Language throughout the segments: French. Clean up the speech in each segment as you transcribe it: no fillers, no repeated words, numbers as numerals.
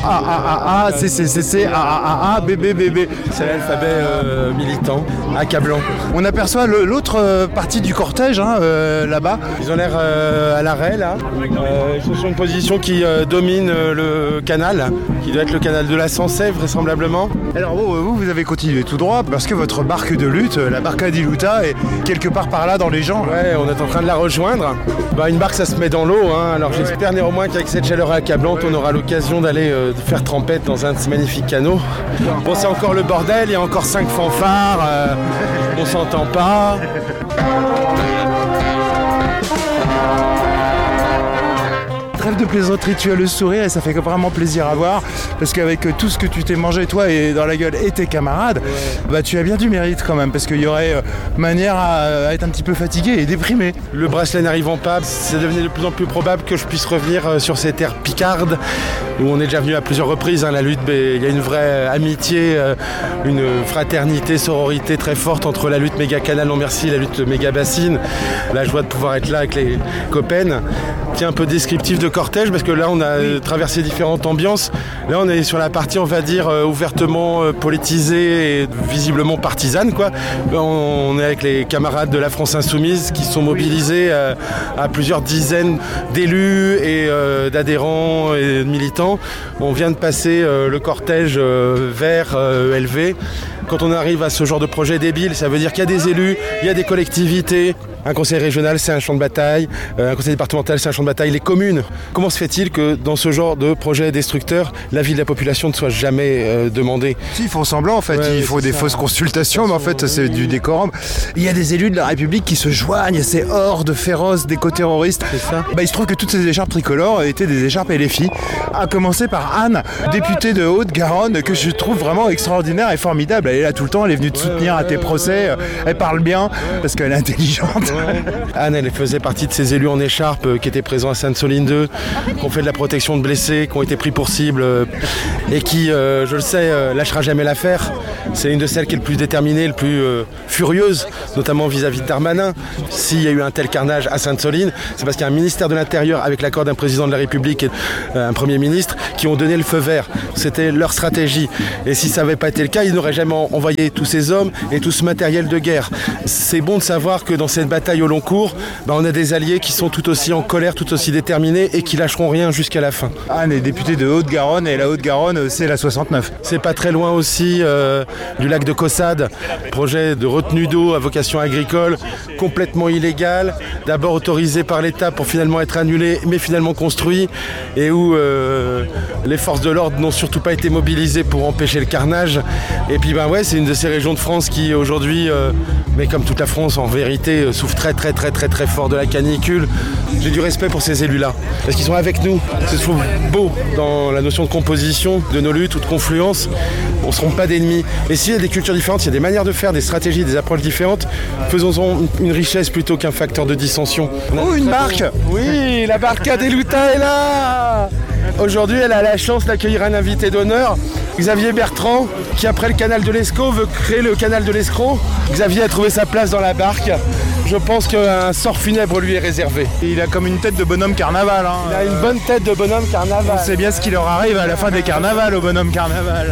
A, C, C, C, C, A, B, B, B, B. C'est l'alphabet militant, accablant. On aperçoit l'autre partie du cortège, là-bas. Ils ont l'air à l'arrêt, là. Ils sont sur une position qui domine le canal, qui doit être le canal de la Sansève, vraisemblablement. Alors vous avez continué tout droit, parce que votre barque de lutte, la Barca di Luta, est quelque part par là dans les gens. Ouais, on est en train de la rejoindre. Une barque, ça se met dans l'eau, alors j'espère néanmoins qu'avec cette chaleur accablante, on aura l'occasion d'aller faire trempette dans un de ces magnifiques canaux. Bon, c'est encore le bordel, il y a encore 5 fanfares, on s'entend pas. Trêve de plaisanterie, tu as le sourire et ça fait vraiment plaisir à voir, parce qu'avec tout ce que tu t'es mangé toi et dans la gueule et tes camarades, tu as bien du mérite quand même, parce qu'il y aurait manière à être un petit peu fatigué et déprimé. Le bracelet n'arrivant pas, c'est devenu de plus en plus probable que je puisse revenir sur ces terres picardes où on est déjà venu à plusieurs reprises. La lutte, il y a une vraie amitié, une fraternité, sororité très forte entre la lutte méga canal Lombercy et la lutte méga bassine. La joie de pouvoir être là avec les copains. Tiens, un peu descriptif de cortège, parce que là on a traversé différentes ambiances. Là on est sur la partie, on va dire, ouvertement politisée et visiblement partisane, quoi. On est avec les camarades de la France Insoumise qui sont mobilisés à plusieurs dizaines d'élus et d'adhérents et de militants. On vient de passer le cortège vers ELV. Quand on arrive à ce genre de projet débile, ça veut dire qu'il y a des élus, il y a des collectivités. Un conseil régional, c'est un champ de bataille. Un conseil départemental, c'est un champ de bataille. Les communes, comment se fait-il que dans ce genre de projet destructeur, l'avis de la population ne soit jamais demandé ? Si, ils font semblant en fait, il faut des fausses consultations, mais en fait c'est du décorum. Il y a des élus de la République qui se joignent à ces hordes féroces d'éco-terroristes. C'est ça. Il se trouve que toutes ces écharpes tricolores étaient des écharpes LFI, à commencer par Anne, députée de Haute-Garonne, que je trouve vraiment extraordinaire et formidable. Elle est là tout le temps, elle est venue te soutenir à tes procès, elle parle bien, parce qu'elle est intelligente. Anne, elle faisait partie de ces élus en écharpe qui étaient présents à Sainte-Soline 2, qui ont fait de la protection de blessés, qui ont été pris pour cible et qui, je le sais, lâchera jamais l'affaire. C'est une de celles qui est le plus déterminée, le plus furieuse, notamment vis-à-vis de Darmanin. S'il y a eu un tel carnage à Sainte-Soline, c'est parce qu'il y a un ministère de l'Intérieur, avec l'accord d'un président de la République et un Premier ministre, qui ont donné le feu vert. C'était leur stratégie. Et si ça n'avait pas été le cas, ils n'auraient jamais envoyé tous ces hommes et tout ce matériel de guerre. C'est bon de savoir que dans cette bataille au long cours, on a des alliés qui sont tout aussi en colère, tout aussi déterminés et qui lâcheront rien jusqu'à la fin. Anne est députée de Haute-Garonne et la Haute-Garonne, c'est la 69. C'est pas très loin aussi du lac de Caussade, projet de retenue d'eau à vocation agricole, complètement illégal, d'abord autorisé par l'État pour finalement être annulé, mais finalement construit, et où les forces de l'ordre n'ont surtout pas été mobilisées pour empêcher le carnage. Et puis c'est une de ces régions de France qui aujourd'hui, mais comme toute la France en vérité, souffre très fort de la canicule. J'ai du respect pour ces élus-là, parce qu'ils sont avec nous. C'est toujours beau dans la notion de composition de nos luttes ou de confluence. On ne se trompe pas d'ennemis. Et s'il y a des cultures différentes, s'il y a des manières de faire, des stratégies, des approches différentes, faisons-en une richesse plutôt qu'un facteur de dissension. Oh, une barque! Oui, la Barca di Luta est là! Aujourd'hui, elle a la chance d'accueillir un invité d'honneur, Xavier Bertrand, qui après le canal de l'Escaut veut créer le canal de l'Escroc. Xavier a trouvé sa place dans la barque. Je pense qu'un sort funèbre lui est réservé. Il a comme une tête de bonhomme carnaval. Il a une bonne tête de bonhomme carnaval. On sait bien ce qui leur arrive à la fin des carnavals au bonhomme carnaval.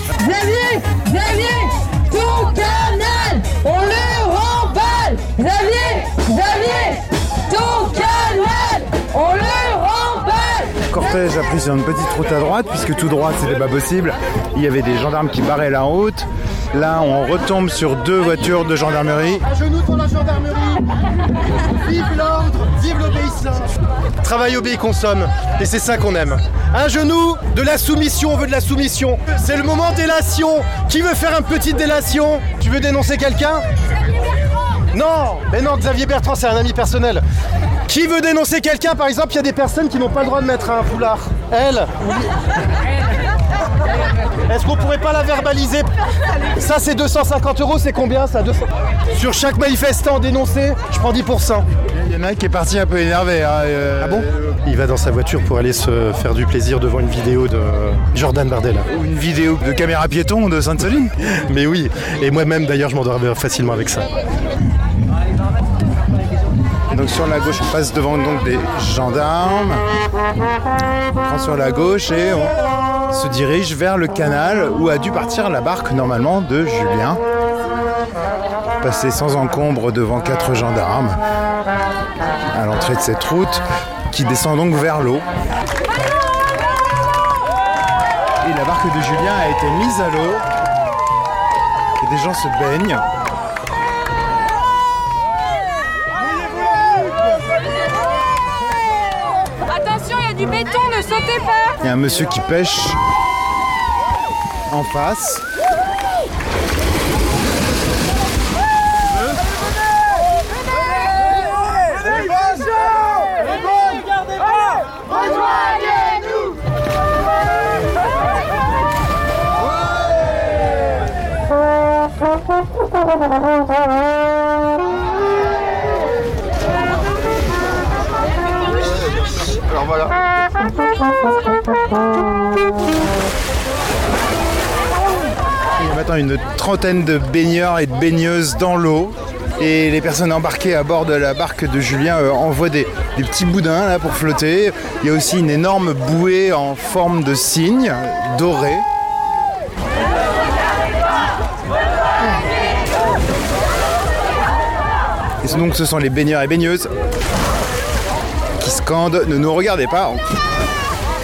Xavier, ton canal, on le remballe. Xavier, ton canal, on le remballe. Le cortège a pris sur une petite route à droite, puisque tout droit c'était pas possible. Il y avait des gendarmes qui barraient la route. Là, on retombe sur 2 voitures de gendarmerie. À genoux pour la gendarmerie. Vive l'ordre, vive l'obéissance. Travail, obéit, consomme. Et c'est ça qu'on aime. Un genou, de la soumission, on veut de la soumission. C'est le moment délation. Qui veut faire une petite délation? Tu veux dénoncer quelqu'un? Non, mais non, Xavier Bertrand, c'est un ami personnel. Qui veut dénoncer quelqu'un? Par exemple, il y a des personnes qui n'ont pas le droit de mettre un foulard. Elle. Est-ce qu'on pourrait pas la verbaliser? Ça c'est 250 €, c'est combien ça? 200. Sur chaque manifestant dénoncé, je prends 10%. Il y en a un qui est parti un peu énervé. Ah bon? Il va dans sa voiture pour aller se faire du plaisir devant une vidéo de Jordan Bardella. Ou une vidéo de caméra piéton de Sainte-Soline. Mais oui, et moi-même d'ailleurs je m'endors facilement avec ça. Donc sur la gauche, on passe devant donc des gendarmes. On prend sur la gauche et on... se dirige vers le canal où a dû partir la barque normalement de Julien. Passer sans encombre devant 4 gendarmes à l'entrée de cette route qui descend donc vers l'eau. Et la barque de Julien a été mise à l'eau et des gens se baignent. Attention, il y a du béton, ne sautez pas. Il y a un monsieur qui pêche en face. Alors voilà. Il y a maintenant une trentaine de baigneurs et de baigneuses dans l'eau. Et les personnes embarquées à bord de la barque de Julien envoient des petits boudins là, pour flotter. Il y a aussi une énorme bouée en forme de cygne dorée. Et donc ce sont les baigneurs et baigneuses qui scandent « Ne nous regardez pas, rejoignez-nous ».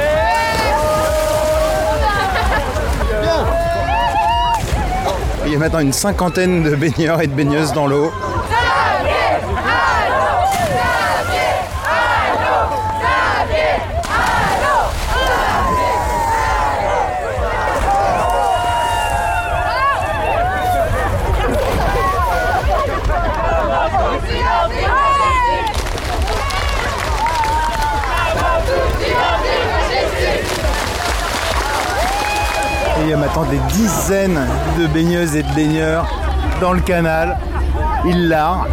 Il y a maintenant une cinquantaine de baigneurs et de baigneuses dans l'eau. Et il y a maintenant des dizaines de baigneuses et de baigneurs dans le canal. Ils larent.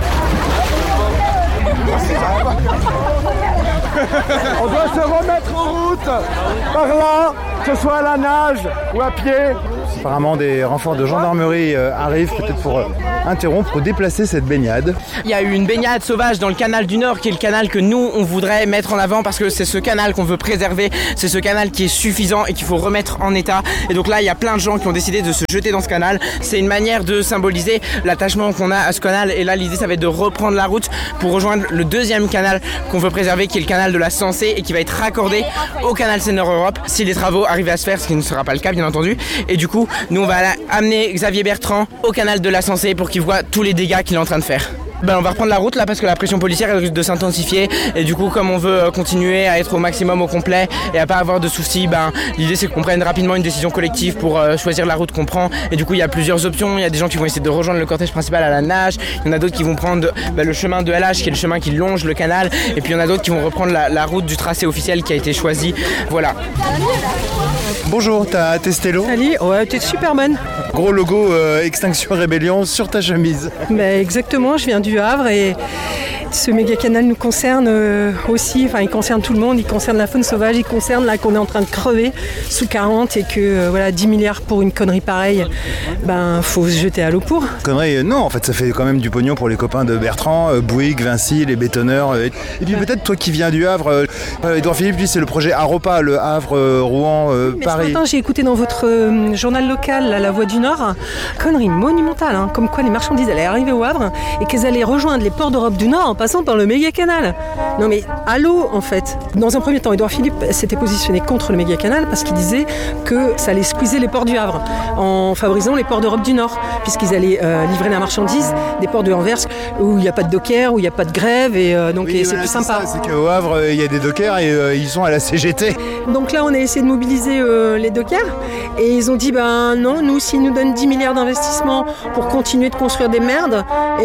On doit se remettre en route par là, que ce soit à la nage ou à pied. Apparemment, des renforts de gendarmerie arrivent peut-être pour interrompre ou déplacer cette baignade. Il y a eu une baignade sauvage dans le canal du Nord, qui est le canal que nous, on voudrait mettre en avant parce que c'est ce canal qu'on veut préserver, c'est ce canal qui est suffisant et qu'il faut remettre en état. Et donc là, il y a plein de gens qui ont décidé de se jeter dans ce canal. C'est une manière de symboliser l'attachement qu'on a à ce canal. Et là, l'idée, ça va être de reprendre la route pour rejoindre le deuxième canal qu'on veut préserver, qui est le canal de la Sensée et qui va être raccordé au canal Seine-Nord-Europe si les travaux arrivent à se faire, ce qui ne sera pas le cas, bien entendu. Et du coup, nous, on va amener Xavier Bertrand au canal de la Sensée pour qu'il voit tous les dégâts qu'il est en train de faire. On va reprendre la route là parce que la pression policière elle risque de s'intensifier et du coup comme on veut continuer à être au maximum au complet et à pas avoir de soucis, l'idée c'est qu'on prenne rapidement une décision collective pour choisir la route qu'on prend et du coup il y a plusieurs options, il y a des gens qui vont essayer de rejoindre le cortège principal à la nage, il y en a d'autres qui vont prendre le chemin de LH qui est le chemin qui longe le canal et puis il y en a d'autres qui vont reprendre la route du tracé officiel qui a été choisi, voilà. Bonjour, t'as testé l'eau ? Salut, ouais, t'es super bonne. Gros logo Extinction Rébellion sur ta chemise. Exactement, je viens du Havre et ce méga canal nous concerne aussi, enfin il concerne tout le monde, il concerne la faune sauvage, il concerne là qu'on est en train de crever sous 40 et que 10 milliards pour une connerie pareille, faut se jeter à l'eau pour. Connerie, non, en fait ça fait quand même du pognon pour les copains de Bertrand, Bouygues, Vinci, les bétonneurs. Et puis peut-être toi qui viens du Havre, Édouard Philippe, lui c'est le projet Aropa, le Havre, Rouen, Paris. Ce matin j'ai écouté dans votre journal local, La Voix du Nord, connerie monumentale, comme quoi les marchandises allaient arriver au Havre et qu'elles allaient rejoindre les ports d'Europe du Nord en passant par le méga canal. Non mais à l'eau en fait. Dans un premier temps, Édouard Philippe s'était positionné contre le méga canal parce qu'il disait que ça allait squeezer les ports du Havre en favorisant les ports d'Europe du Nord puisqu'ils allaient livrer la marchandise des ports de Anvers où il n'y a pas de docker, où il n'y a pas de grève et donc c'est plus sympa. C'est qu'au Havre il y a des dockers et ils sont à la CGT. Donc là on a essayé de mobiliser les dockers et ils ont dit non, nous s'ils nous donnent 10 milliards d'investissements pour continuer de construire des merdes,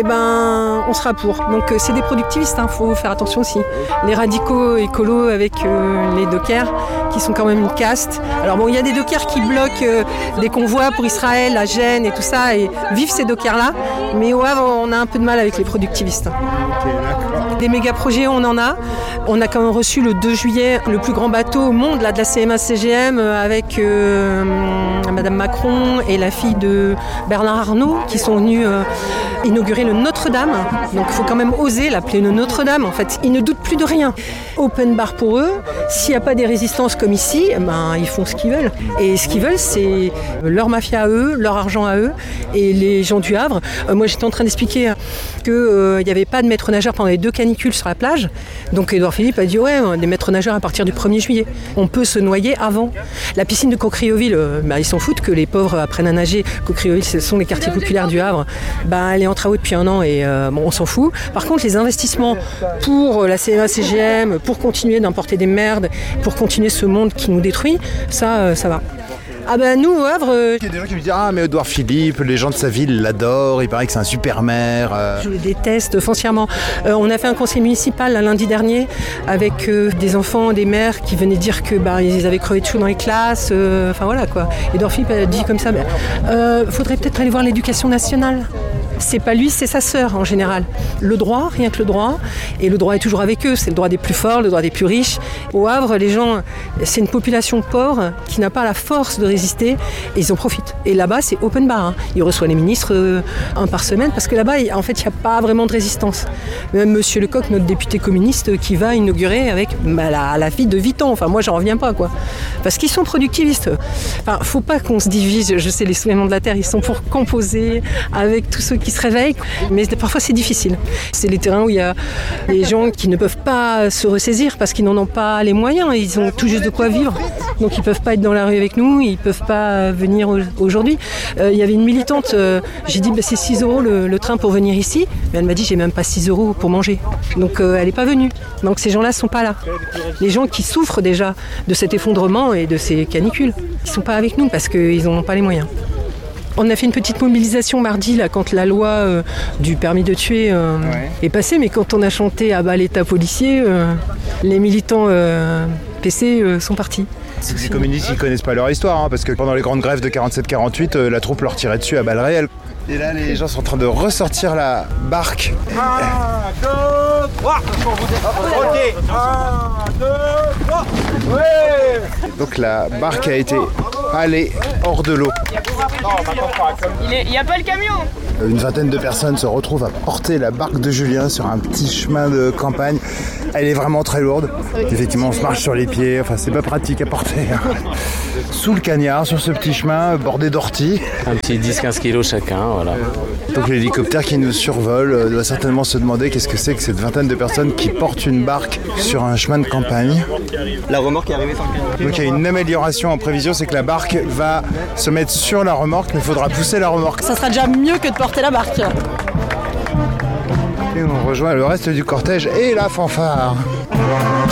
on sera pour. Donc c'est des productivistes, faut faire attention aussi. Les radicaux écolos avec les dockers qui sont quand même une caste. Alors bon, il y a des dockers qui bloquent des convois pour Israël, la Gênes et tout ça et vivent ces dockers là, mais au Havre on a un peu de mal avec les productivistes. Ok, d'accord. Des méga projets, on en a. On a quand même reçu le 2 juillet le plus grand bateau au monde là, de la CMA-CGM avec Madame Macron et la fille de Bernard Arnault qui sont venus inaugurer le Notre-Dame. Donc il faut quand même oser l'appeler le Notre-Dame. En fait, ils ne doutent plus de rien. Open bar pour eux. S'il n'y a pas des résistances comme ici, ils font ce qu'ils veulent. Et ce qu'ils veulent, c'est leur mafia à eux, leur argent à eux. Et les gens du Havre, moi j'étais en train d'expliquer qu'il n'y avait pas de maître nageur pendant les 2 canicules sur la plage. Donc Édouard Philippe a dit ouais, des maîtres nageurs à partir du 1er juillet. On peut se noyer avant. La piscine de Cocrioville, ils s'en foutent que les pauvres apprennent à nager. Cocrioville, ce sont les quartiers populaires du Havre. Elle est en travaux depuis 1 an et on s'en fout. Par contre, les investissements pour la CMA-CGM, pour continuer d'importer des merdes, pour continuer ce monde qui nous détruit, ça va. Nous, au Havre... Il y a des gens qui me disent « Ah, mais Édouard Philippe, les gens de sa ville l'adorent, il paraît que c'est un super maire. Je le déteste foncièrement. On a fait un conseil municipal lundi dernier avec des enfants, des mères qui venaient dire que ils avaient crevé de chaud dans les classes. Voilà quoi. Édouard Philippe a dit comme ça, faudrait peut-être aller voir l'éducation nationale. C'est pas lui, c'est sa sœur en général. Le droit, rien que le droit, et le droit est toujours avec eux, c'est le droit des plus forts, le droit des plus riches. Au Havre, les gens, c'est une population pauvre qui n'a pas la force de résister et ils en profitent. Et là-bas, c'est open bar. Ils reçoivent les ministres 1 par semaine parce que là-bas, en fait, il n'y a pas vraiment de résistance. Même Monsieur Lecoq, notre député communiste, qui va inaugurer avec la fille de Vuitton. Enfin, moi, j'en reviens pas, quoi. Parce qu'ils sont productivistes. Faut pas qu'on se divise. Je sais, les soulèvements de la terre, ils sont pour composer avec tous ceux qui se réveillent, mais parfois c'est difficile. C'est les terrains où il y a des gens qui ne peuvent pas se ressaisir parce qu'ils n'en ont pas les moyens, ils ont tout juste de quoi vivre, donc ils ne peuvent pas être dans la rue avec nous, ils ne peuvent pas venir aujourd'hui. Il y avait une militante, j'ai dit c'est 6 € le train pour venir ici, mais elle m'a dit j'ai même pas 6 € pour manger, donc elle n'est pas venue. Donc ces gens-là ne sont pas là. Les gens qui souffrent déjà de cet effondrement et de ces canicules, ils ne sont pas avec nous parce qu'ils n'ont pas les moyens. On a fait une petite mobilisation mardi là, quand la loi du permis de tuer est passée, mais quand on a chanté à bas l'État policier, les militants PC sont partis. C'est que les communistes ils connaissent pas leur histoire, parce que pendant les grandes grèves de 47-48, la troupe leur tirait dessus à balles réelles. Et là, les gens sont en train de ressortir la barque. 1, 2, 3. Ok. 1, 2, 3. Ouais. Donc la barque a été halée hors de l'eau. Il n'y a pas le camion. Une vingtaine de personnes se retrouvent à porter la barque de Julien sur un petit chemin de campagne. Elle est vraiment très lourde. Effectivement, on se marche sur les pieds. Enfin, c'est pas pratique à porter. Sous le cagnard, sur ce petit chemin bordé d'orties. Un petit 10-15 kilos chacun, voilà. Donc l'hélicoptère qui nous survole doit certainement se demander qu'est-ce que c'est que cette vingtaine de personnes qui portent une barque sur un chemin de campagne. La remorque est arrivée sans le camion. Donc il y a une amélioration en prévision, c'est que la barque va se mettre sur la remorque, mais il faudra pousser la remorque. Ça sera déjà mieux que de porter la barque. Et on rejoint le reste du cortège et la fanfare.